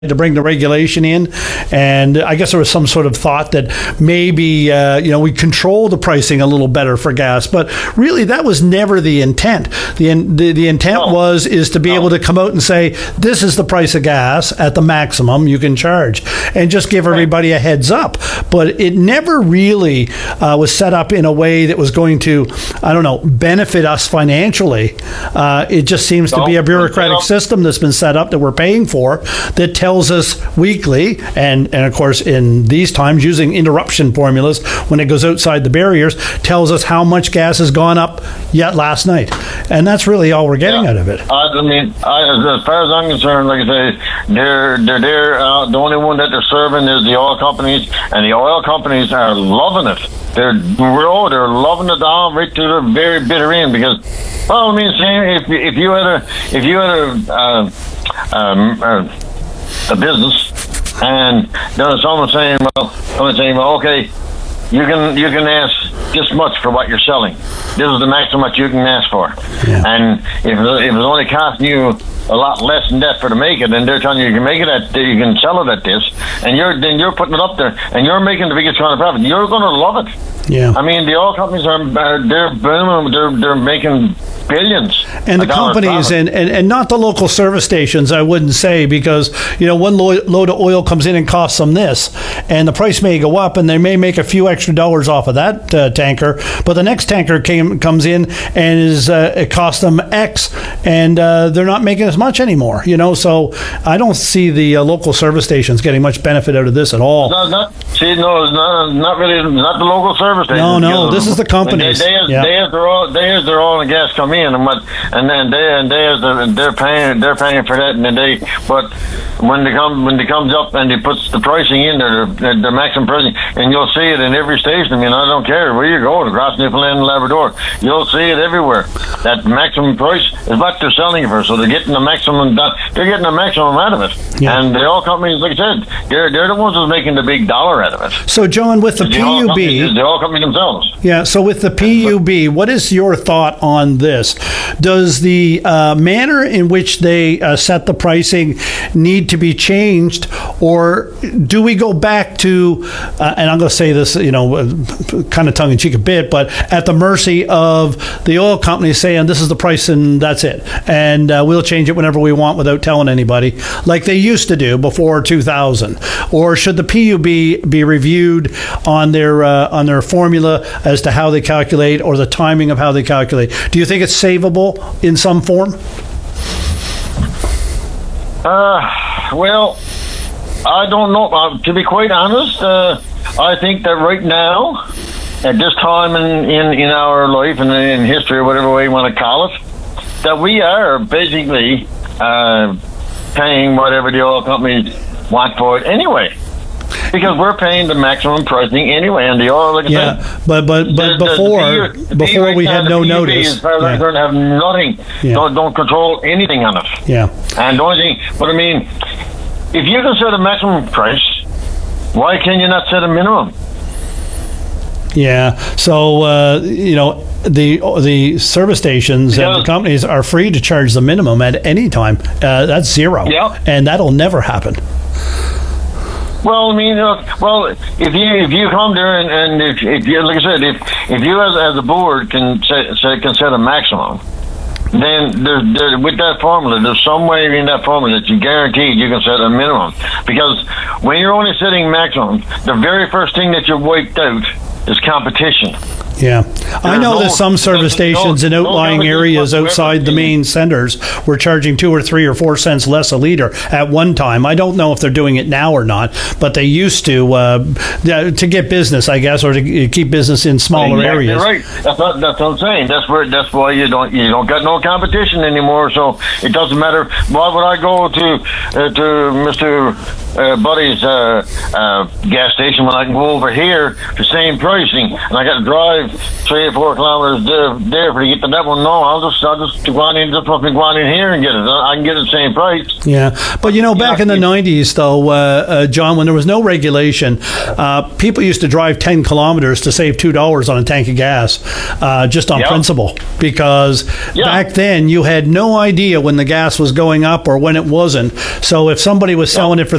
to bring the regulation in, and I guess there was some sort of thought that maybe we control the pricing a little better for gas, but really that was never the intent. The intent is to be able to come out and say, this is the price of gas at the maximum you can charge, and just give everybody a heads up. But it never really was set up in a way that was going to, benefit us financially. It just seems to be a bureaucratic system that's been set up that we're paying for, that tells us weekly, and of course in these times using interruption formulas when it goes outside the barriers, tells us how much gas has gone up yet last night, and that's really all we're getting out of it. As far as I'm concerned, like I say, they're the only one that they're serving is the oil companies, and the oil companies are loving it. They're loving it down right to the very bitter end, because if you had a business, and then someone saying, okay, you can ask this much for what you're selling. This is the maximum that you can ask for. Yeah. And if it's only costing you a lot less than that to make it, and they're telling you can make it you can sell it at this, and you're putting it up there, and you're making the biggest kind of profit, you're going to love it. Yeah. I mean, the oil companies they're booming. They're making billions. And the companies and not the local service stations, I wouldn't say, because one load of oil comes in and costs them this, and the price may go up, and they may make a few extra dollars off of that tanker, but the next tanker comes in and it costs them X, and they're not making as much anymore. So I don't see the local service stations getting much benefit out of this at all. Not really. Not the local service stations. No. This is the companies. They have their oil and gas come in, they're paying for that, but when they comes up and they puts the pricing in there, the maximum pricing, and you'll see it in every station. I mean, I don't care where you go across Newfoundland and Labrador, you'll see it everywhere. That maximum price is what they're selling it for, so they're getting the maximum. They're getting the maximum out of it. Yeah. And the oil companies, like I said, they're the ones that's making the big dollar out of it. So, John, with the PUB, the oil company themselves. Yeah. So, with the PUB, what is your thought on this? Does the manner in which they set the pricing need to be changed, or do we go back to, and I'm going to say this, kind of tongue in cheek a bit, but at the mercy of the oil companies saying this is the price and that's it, and we'll change it whenever we want without telling anybody, like they used to do before 2000? Or should the PUB be reviewed on their formula as to how they calculate, or the timing of how they calculate? Do you think it's savable in some form? Well, I don't know. To be quite honest, I think that right now, at this time in our life and in history, whatever way you want to call it, that we are basically paying whatever the oil companies want for it anyway. Because we're paying the maximum pricing anyway, and the oil, like I said, but before we had no notice. As far as I'm concerned, have nothing. Yeah. Don't control anything on it. Yeah. And the only thing, but I mean, if you can set a maximum price, why can you not set a minimum? Yeah. So the service stations and the companies are free to charge the minimum at any time. That's zero. Yeah. And that'll never happen. Well, I mean, if you come there and if you, like I said, if you as a board can set a maximum, then there with that formula, there's some way in that formula that you guaranteed you can set a minimum. Because when you're only setting maximum, the very first thing that you're wiped out is competition. Yeah. I know that some service stations in outlying areas outside the main centers were charging 2 or 3 or 4 cents less a liter at one time. I don't know if they're doing it now or not, but they used to get business, I guess, or to keep business in smaller areas. Right. That's what I'm saying. That's why you don't got no competition anymore. So it doesn't matter. Why would I go to Mr. Buddy's gas station when I can go over here for the same pricing, and I got to drive drive 3 or 4 kilometers there for to get to that one. No, I'll just go on in, just fucking go on in here and get it. I can get it the same price. Yeah, but back in the 90s, though, John, when there was no regulation, people used to drive 10 kilometers to save $2 on a tank of gas, just on principle, because back then you had no idea when the gas was going up or when it wasn't. So if somebody was selling it for